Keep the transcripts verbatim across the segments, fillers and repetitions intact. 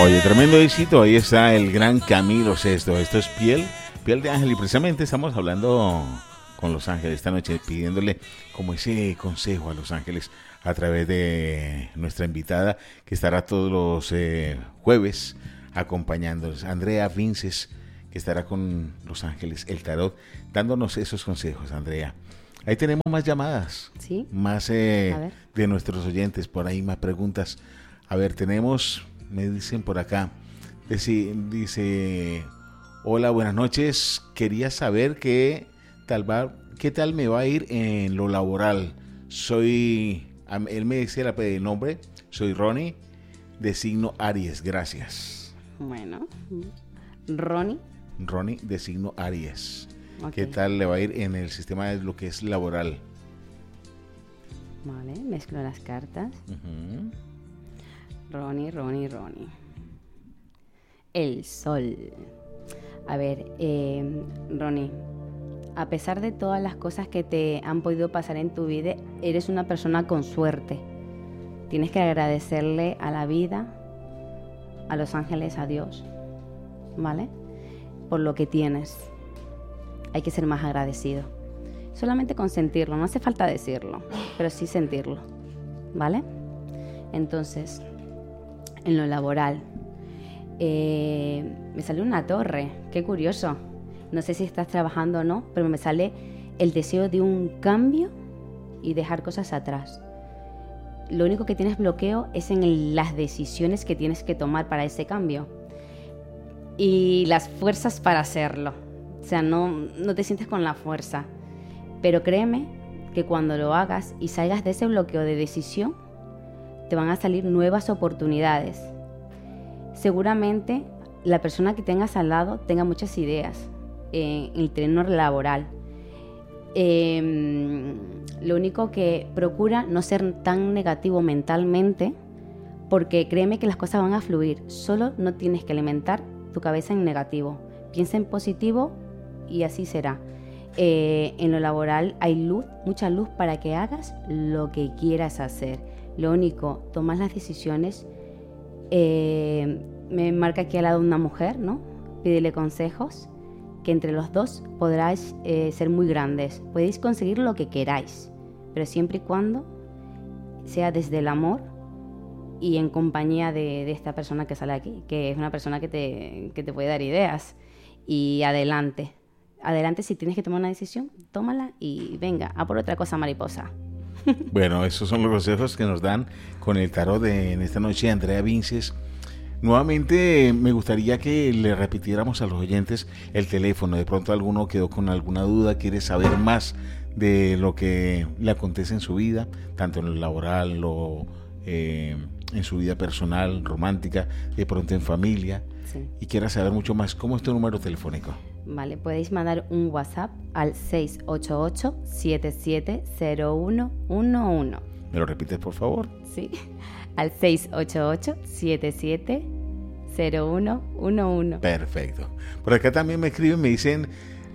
Oye, tremendo éxito, ahí está el gran Camilo Sesto. Esto es Piel, Piel de Ángel, y precisamente estamos hablando con Los Ángeles esta noche, pidiéndole como ese consejo a Los Ángeles a través de nuestra invitada que estará todos los eh, jueves acompañándonos, Andrea Vinces, que estará con Los Ángeles, el tarot, dándonos esos consejos. Andrea, ahí tenemos más llamadas, ¿sí? Más eh, de nuestros oyentes, por ahí más preguntas. A ver, tenemos, me dicen por acá, dice, dice hola, buenas noches, quería saber qué tal va, qué tal me va a ir en lo laboral. Soy, él me dice el nombre, soy Ronnie, de signo Aries, gracias. Bueno, Ronnie. Ronnie, de signo Aries. Okay. ¿Qué tal le va a ir en el sistema de lo que es laboral? Vale, mezclo las cartas. Uh-huh. Ronnie, Ronnie, Ronnie. El sol. A ver, eh, Ronnie, a pesar de todas las cosas que te han podido pasar en tu vida, eres una persona con suerte. Tienes que agradecerle a la vida, a los ángeles, a Dios, ¿vale? Por lo que tienes. Hay que ser más agradecido. Solamente con sentirlo, no hace falta decirlo, pero sí sentirlo, ¿vale? Entonces, en lo laboral, eh, me sale una torre, qué curioso. No sé si estás trabajando o no, pero me sale el deseo de un cambio y dejar cosas atrás. Lo único que tienes bloqueo es en el, las decisiones que tienes que tomar para ese cambio y las fuerzas para hacerlo. O sea, no, no te sientes con la fuerza, pero créeme que cuando lo hagas y salgas de ese bloqueo de decisión, te van a salir nuevas oportunidades. Seguramente la persona que tengas al lado tenga muchas ideas en el terreno laboral. Eh, lo único que procura no ser tan negativo mentalmente, porque créeme que las cosas van a fluir. Solo no tienes que alimentar tu cabeza en negativo. Piensa en positivo y así será. Eh, en lo laboral hay luz, mucha luz para que hagas lo que quieras hacer. Lo único, tomas las decisiones. Eh, me marca aquí al lado una mujer, ¿no? Pídele consejos, que entre los dos podráis eh, ser muy grandes. Podéis conseguir lo que queráis, pero siempre y cuando sea desde el amor y en compañía de, de esta persona que sale aquí, que es una persona que te, que te puede dar ideas. Y adelante, adelante, si tienes que tomar una decisión, tómala y venga, a por otra cosa, mariposa. Bueno, esos son los consejos que nos dan con el tarot de en esta noche Andrea Vinces. Nuevamente me gustaría que le repitiéramos a los oyentes el teléfono. De pronto alguno quedó con alguna duda, quiere saber más de lo que le acontece en su vida, tanto en lo laboral, lo, eh, en su vida personal, romántica, de pronto en familia, sí. Y quiera saber mucho más. ¿Cómo es tu número telefónico? Vale, podéis mandar un WhatsApp al seis ocho ocho, siete siete cero uno uno uno. ¿Me lo repites, por favor? Sí, al seis ocho ocho, siete siete cero uno uno uno. Perfecto. Por acá también me escriben, me dicen,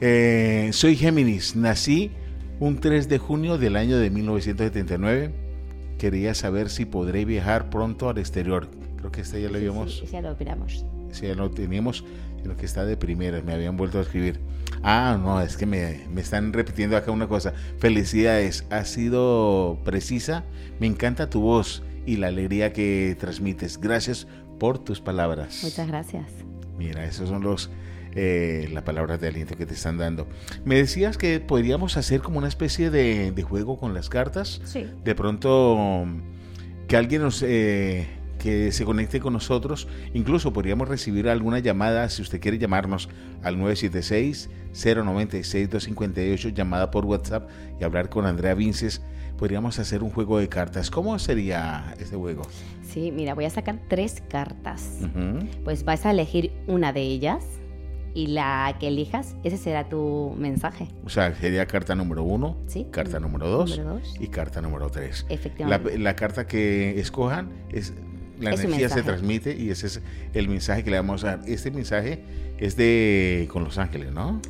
eh, soy Géminis, nací un tres de junio del año de mil novecientos setenta y nueve. Quería saber si podré viajar pronto al exterior. Creo que este ya lo habíamos... Sí, sí, ya lo opinamos. Sí, ya lo teníamos, en lo que está de primera, me habían vuelto a escribir. Ah, no, es que me, me están repitiendo acá una cosa. Felicidades, has sido precisa, me encanta tu voz y la alegría que transmites. Gracias por tus palabras. Muchas gracias. Mira, esos son los eh, las palabras de aliento que te están dando. Me decías que podríamos hacer como una especie de, de juego con las cartas. Sí. De pronto que alguien nos... Eh, que se conecte con nosotros, incluso podríamos recibir alguna llamada, si usted quiere llamarnos al nueve siete seis, cero nueve seis, dos cinco ocho, llamada por WhatsApp y hablar con Andrea Vinces. Podríamos hacer un juego de cartas. ¿Cómo sería este juego? Sí, mira, voy a sacar tres cartas. Uh-huh. Pues vas a elegir una de ellas y la que elijas, ese será tu mensaje. O sea, sería carta número uno, ¿sí? Carta número dos, número dos y carta número tres. Efectivamente. La, la carta que escojan es... La es energía se transmite y ese es el mensaje que le vamos a dar. Este mensaje es de con Los Ángeles, ¿no?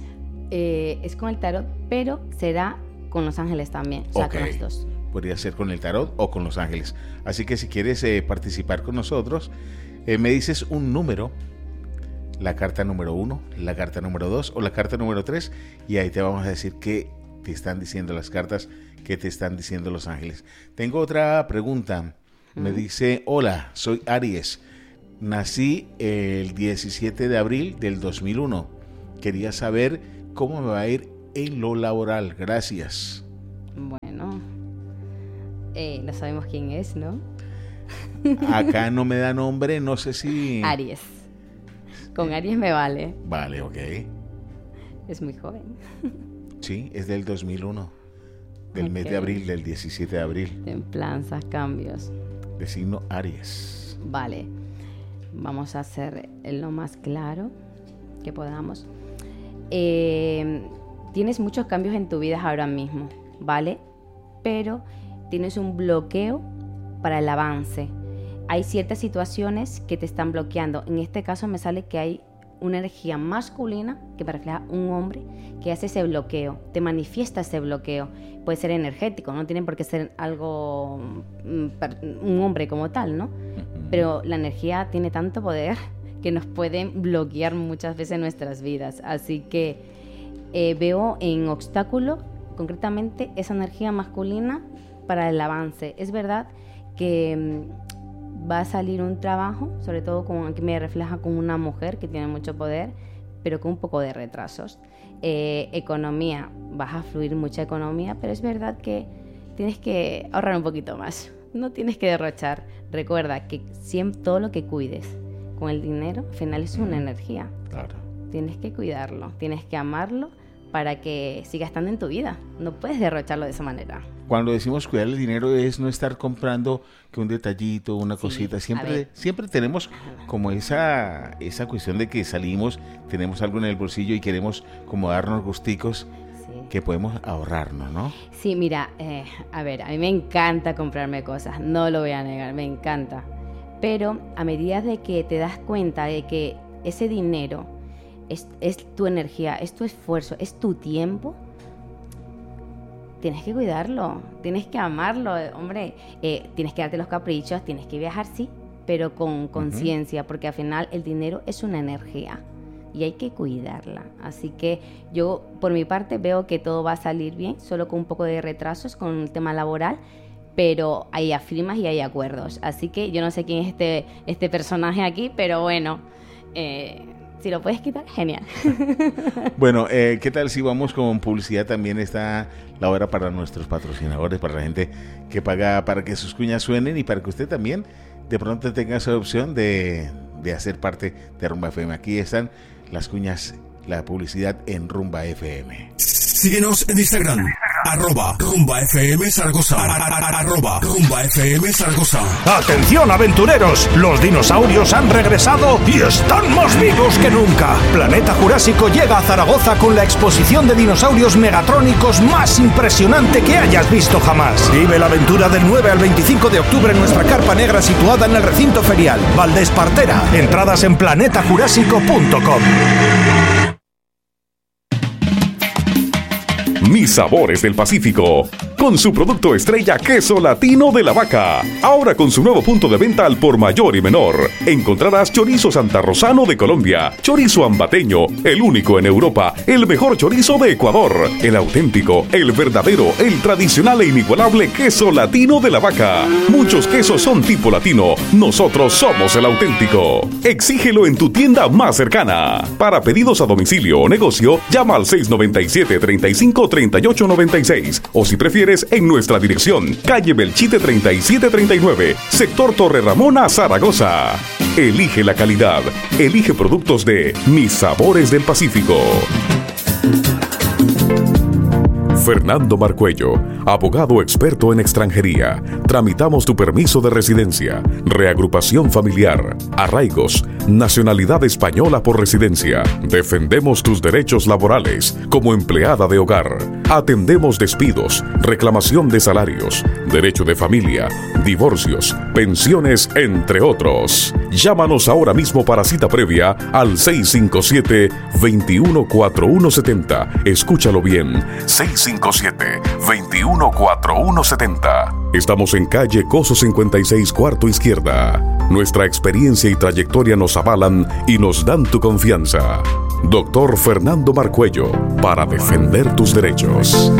Eh, es con el tarot, pero será con Los Ángeles también. O sea, okay. Con los dos. Podría ser con el tarot o con Los Ángeles. Así que si quieres eh, participar con nosotros, Eh, me dices un número, la carta número uno, la carta número dos o la carta número tres, y ahí te vamos a decir qué te están diciendo las cartas, qué te están diciendo los ángeles. Tengo otra pregunta. Me dice, hola, soy Aries. Nací el diecisiete de abril del dos mil uno. Quería saber cómo me va a ir en lo laboral. Gracias. Bueno, eh, no sabemos quién es, ¿no? Acá no me da nombre, no sé si... Aries. Con Aries me vale. Vale, ok. Es muy joven. Sí, es del dos mil uno. Del okay. mes de abril, del diecisiete de abril. Templanzas, cambios. De signo Aries. Vale. Vamos a hacer lo más claro que podamos. Eh, tienes muchos cambios en tu vida ahora mismo, ¿vale? Pero tienes un bloqueo para el avance. Hay ciertas situaciones que te están bloqueando. En este caso me sale que hay una energía masculina que me refleja un hombre que hace ese bloqueo, te manifiesta ese bloqueo. Puede ser energético, no tiene por qué ser algo, un hombre como tal, ¿no? Pero la energía tiene tanto poder que nos puede bloquear muchas veces nuestras vidas. Así que eh, veo en obstáculo concretamente esa energía masculina para el avance. Es verdad que mmm, va a salir un trabajo, sobre todo con, aquí me refleja con una mujer que tiene mucho poder, pero con un poco de retrasos. Eh, economía, vas a fluir mucha economía, pero es verdad que tienes que ahorrar un poquito más. No tienes que derrochar. Recuerda que siempre, todo lo que cuides con el dinero, al final es una energía. Claro. Tienes que cuidarlo, tienes que amarlo para que siga estando en tu vida. No puedes derrocharlo de esa manera. Cuando decimos cuidar el dinero es no estar comprando que un detallito, una sí, cosita. Siempre, siempre tenemos como esa, esa cuestión de que salimos, tenemos algo en el bolsillo y queremos como darnos gusticos. Que podemos ahorrarnos, ¿no? Sí, mira, eh, a ver, a mí me encanta comprarme cosas, no lo voy a negar, me encanta. Pero a medida de que te das cuenta de que ese dinero es, es tu energía, es tu esfuerzo, es tu tiempo, tienes que cuidarlo, tienes que amarlo, hombre, eh, tienes que darte los caprichos, tienes que viajar, sí, pero con conciencia, uh-huh. porque al final el dinero es una energía. Y hay que cuidarla. Así que yo, por mi parte, veo que todo va a salir bien, solo con un poco de retrasos con el tema laboral, pero hay firmas y hay acuerdos. Así que yo no sé quién es este, este personaje aquí, pero bueno, eh, si lo puedes quitar, genial. Bueno, eh, ¿qué tal si vamos con publicidad? También está la hora para nuestros patrocinadores, para la gente que paga para que sus cuñas suenen y para que usted también de pronto tenga esa opción de, de hacer parte de Rumba F M. Aquí están las cuñas, la publicidad en Rumba F M. Síguenos en Instagram, arroba Rumba F M Zaragoza, arroba Rumba F M Zaragoza. ¡Atención, aventureros! Los dinosaurios han regresado y están más vivos que nunca. Planeta Jurásico llega a Zaragoza con la exposición de dinosaurios megatrónicos más impresionante que hayas visto jamás. Vive la aventura del nueve al veinticinco de octubre en nuestra carpa negra situada en el recinto ferial Valdés Partera. Entradas en planeta jurásico punto com. Mis Sabores del Pacífico, con su producto estrella Queso Latino de la Vaca. Ahora con su nuevo punto de venta al por mayor y menor. Encontrarás chorizo santarrosano de Colombia, chorizo ambateño, el único en Europa, el mejor chorizo de Ecuador, el auténtico, el verdadero, el tradicional e inigualable Queso Latino de la Vaca. Muchos quesos son tipo latino, nosotros somos el auténtico. Exígelo en tu tienda más cercana. Para pedidos a domicilio o negocio, llama al seis noventa y siete, treinta y cinco, treinta y ocho noventa y seis, o si prefieres en nuestra dirección, calle Belchite treinta y siete treinta y nueve, sector Torre Ramona, Zaragoza. Elige la calidad, elige productos de Mis Sabores del Pacífico. Fernando Marcuello, abogado experto en extranjería. Tramitamos tu permiso de residencia, reagrupación familiar, arraigos, nacionalidad española por residencia. Defendemos tus derechos laborales como empleada de hogar. Atendemos despidos, reclamación de salarios, derecho de familia, divorcios, pensiones, entre otros. Llámanos ahora mismo para cita previa al seis cinco siete, dos uno cuatro uno siete cero. Escúchalo bien, seis cinco siete, dos uno cuatro uno siete cero. Estamos en calle Coso cincuenta y seis, cuarto izquierda. Nuestra experiencia y trayectoria nos avalan y nos dan tu confianza. Doctor Fernando Marcuello, para defender tus derechos.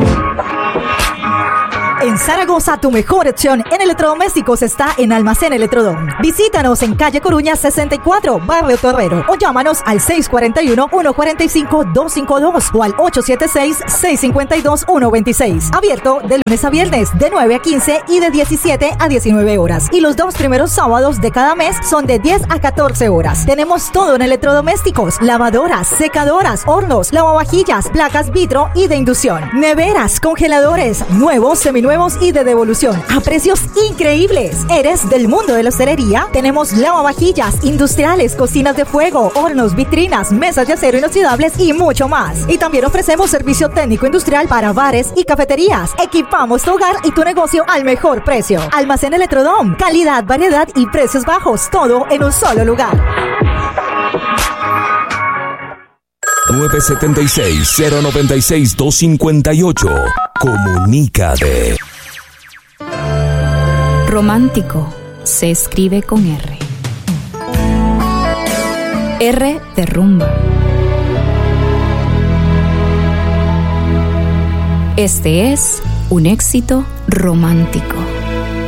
En Zaragoza, tu mejor opción en electrodomésticos está en Almacén Electrodón. Visítanos en calle Coruña sesenta y cuatro, Barrio Torrero, o llámanos al seis cuatro uno, uno cuatro cinco, dos cinco dos o al ocho siete seis, seis cinco dos, uno dos seis. Abierto de lunes a viernes de nueve a quince y de diecisiete a diecinueve horas. Y los dos primeros sábados de cada mes son de diez a catorce horas. Tenemos todo en electrodomésticos: lavadoras, secadoras, hornos, lavavajillas, placas vitro y de inducción, neveras, congeladores, nuevos, seminuevos y de devolución a precios increíbles. ¿Eres del mundo de la hostelería? Tenemos lavavajillas industriales, cocinas de fuego, hornos, vitrinas, mesas de acero inoxidables y mucho más. Y también ofrecemos servicio técnico industrial para bares y cafeterías. Equipamos tu hogar y tu negocio al mejor precio. Almacén Electrodom, calidad, variedad y precios bajos, todo en un solo lugar. nueve siete seis, cero nueve seis, dos cinco ocho. Comunícate. Romántico se escribe con R. R de rumba. Este es un éxito romántico.